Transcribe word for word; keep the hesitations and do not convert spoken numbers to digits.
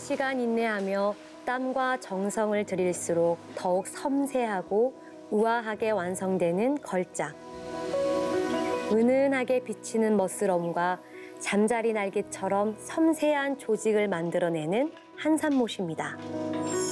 시간 인내하며 땀과 정성을 들일수록 더욱 섬세하고 우아하게 완성되는 걸작. 은은하게 비치는 멋스러움과 잠자리 날개처럼 섬세한 조직을 만들어내는 한산못입니다.